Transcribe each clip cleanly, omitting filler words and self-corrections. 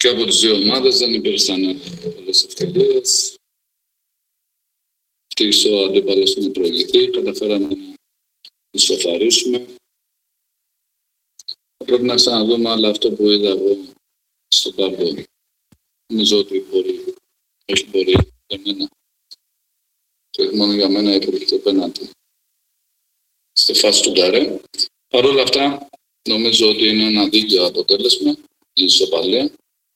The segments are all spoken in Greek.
Και από τις δύο ομάδες δεν υπήρξαν πολλές ευκαιρίες. Χτύχησε ο αντίπαλος να προηγηθεί, καταφέραμε να ισοφαρίσουμε. Πρέπει να ξαναδούμε, αλλά αυτό που είδα εγώ στο Τάρκο, νομίζω ότι μπορεί, όχι μπορεί για μένα. Και μόνο για μένα υπήρχε πέναντι στη φάση του Νταρέ. Παρ' όλα αυτά, νομίζω ότι είναι ένα δίκαιο αποτέλεσμα, η ισοπαλία.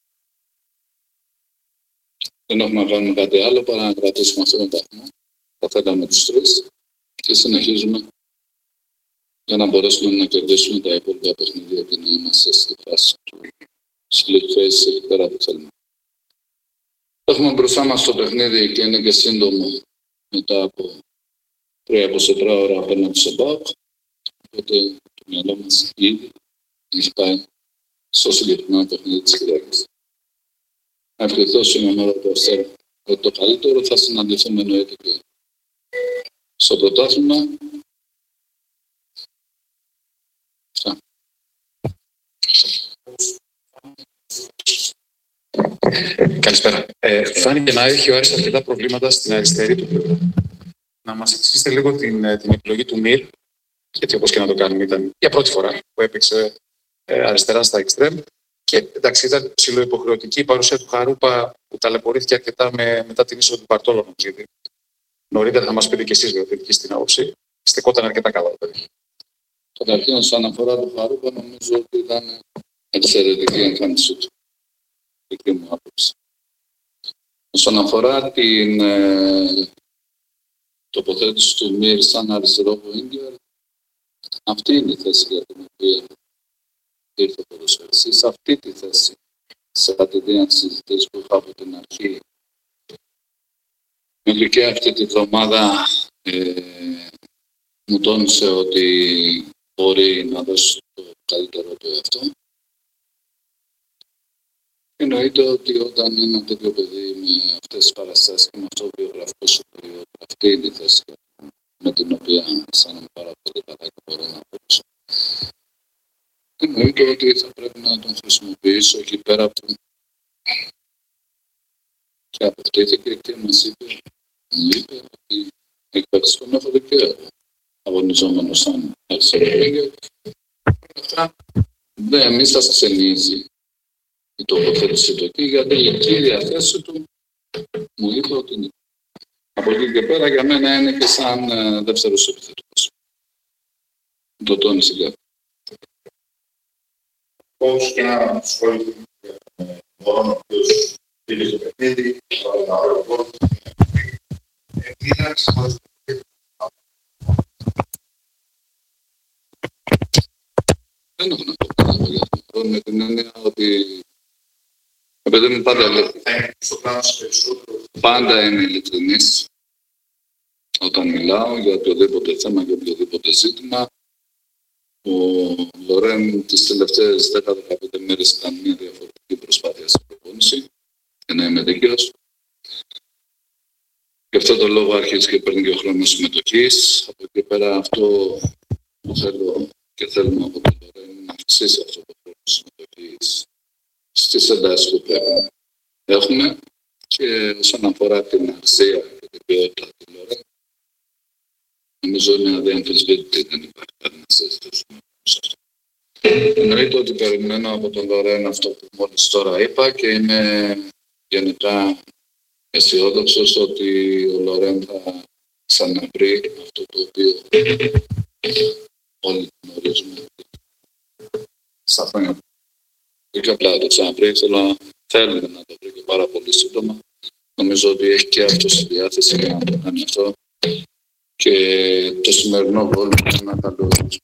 Δεν έχουμε να κάνουμε κάτι άλλο παρά να κρατήσουμε αυτόν τον βαθμό. Θα θέλαμε τους τρεις και συνεχίζουμε για να μπορέσουμε να κερδίσουμε τα υπόλοιπα παιχνίδια και να είμαστε στη φάση του split phase εκεί πέρα που θέλουμε. Έχουμε μπροστά μας το παιχνίδι και είναι και σύντομο μετά από 3-24 ώρα απέναντι στο ΠΑΟΚ. Οπότε το μυαλό μας ήδη έχει πάει στο συγκεκριμένο παιχνίδι της Κυριακής. Να ευχηθώ στην ομάδα του Αστέρα ότι το καλύτερο θα συναντηθούμε εννοείται και στο πρωτάθλημα. Καλησπέρα. Φάνηκε να έχει ο Άρης αρκετά προβλήματα στην αριστερή του πλευρά. Να μας εξηγήσετε λίγο την επιλογή του Μυρ, γιατί όπως και να το κάνουμε ήταν για πρώτη φορά που έπαιξε αριστερά στα εξτρέμ. Και εντάξει, ήταν ψηλοϊποχρεωτική η παρουσία του Χαρούπα που ταλαιπωρήθηκε αρκετά μετά την είσοδο του Μπαρτόλο. Νωρίτερα θα μας πείτε και εσείς με την στην άποψη. Στεκόταν αρκετά καλά το παιδί. Καταρχήν, όσον αφορά το Χαρούπα, νομίζω ότι ήταν εξαιρετική εμφάνισή του. Δική μου άποψη. Όσον αφορά την τοποθέτηση του Μυρ σαν αριστερό winger, αυτή είναι η θέση για την οποία ήρθε ο ποδοσφαιριστής. Σε αυτή τη θέση, σε κατηδίαν συζητήσεις που είχα από την αρχή, μέχρι και αυτή τη βδομάδα μου τόνισε ότι μπορεί να δώσει το καλύτερο του εαυτό. Εννοείται ότι όταν ένα τέτοιο παιδί με αυτές τις παραστάσεις και με αυτό το βιογραφικό σου περίοδο, αυτή είναι η θέση με την οποία αισθάνομαι πάρα πολύ καλά και μπορώ να παίξω. Εννοείται ότι θα πρέπει να τον χρησιμοποιήσω εκεί πέρα που και αποκτήθηκε και μου είπε ότι έχει παίξει τον έχω δικαίωμα αγωνιζόμενο σαν αριστερό. Αυτά δεν μη σας ξενίζει η τοποθέτηση του εκεί, γιατί η κύρια θέση του μου είπε ότι είναι. Από εκεί και πέρα για μένα είναι και σαν δεύτερος επιθετικός. Το τόνισε και αυτό. Πώς και ένα σχόλιο για τον Βορρόν, ο οποίος πήγε στο παιχνίδι, ένα ωραίο γκολ. Δεν έχω να πω κάτι για αυτό, με την έννοια ότι επειδή είμαι πάντα είμαι ειλικρινής όταν μιλάω για οποιοδήποτε θέμα, για οποιοδήποτε ζήτημα. Ο Λορέν τις τελευταίες 10-15 μέρες ήταν μια διαφορετική προσπάθεια στην προπόνηση, για να είμαι δίκαιος. Γι' αυτό το λόγο αρχίζει και παίρνει και ο χρόνος συμμετοχής. Από εκεί πέρα αυτό που θέλω και θέλουμε από τον Λορέν να αυξήσει αυτό το χρόνο συμμετοχής στις εντάσεις που πρέπει να έχουμε. Και όσον αφορά την αξία και την ποιότητα του Λορέν, νομίζω είναι αδιαμφισβήτητη, δεν υπάρχει κανένα σύσταση. Εννοείται ότι περιμένω από τον Λορέν αυτό που μόλις τώρα είπα και είμαι γενικά αισιόδοξος ότι ο Λορέν θα ξαναβρει αυτό το οποίο όλοι γνωρίζουμε στα χρόνια του. Και απλά να το ξαναβρει, θέλουμε να το βρει και πάρα πολύ σύντομα. Νομίζω ότι έχει και αυτό στη διάθεση για να το κάνει αυτό. Και το σημερινό γκολ είναι ένα καλό